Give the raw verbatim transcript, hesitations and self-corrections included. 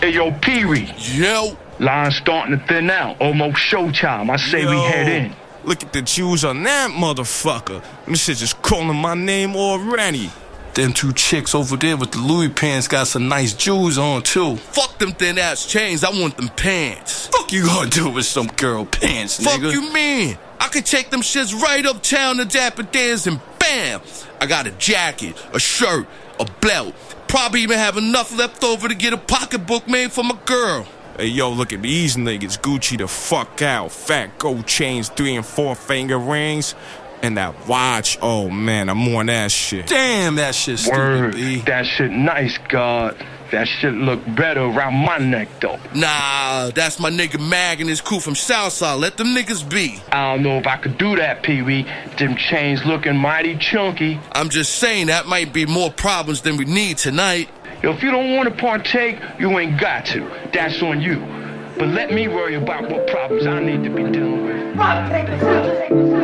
Hey, yo, Pee-wee. Yo. Line's starting to thin out. Almost showtime. I say Yo. we head in. Look at the Jews on that motherfucker. Them shit just calling my name already. Them two chicks over there with the Louis pants got some nice jewels on, too. Fuck them thin-ass chains. I want them pants. Fuck you gonna do with some girl pants, nigga? Fuck you mean? I could take them shits right uptown to Dapper Dan's and bam! I got a jacket, a shirt, a belt. Probably even have enough left over to get a pocketbook made for my girl. Hey, yo, look at these niggas. Gucci the fuck out. Fat gold chains, three and four finger rings. And that watch, oh man, I'm on that shit. Damn, that shit stupid, Word. B. That shit nice, God. That shit look better around my neck, though. Nah, that's my nigga Mag and his crew from Southside. Let them niggas be. I don't know if I could do that, Pee-wee. Them chains looking mighty chunky. I'm just saying that might be more problems than we need tonight. Yo, if you don't want to partake, you ain't got to. That's on you. But let me worry about what problems I need to be dealing with. Rob, take this out. Take this out.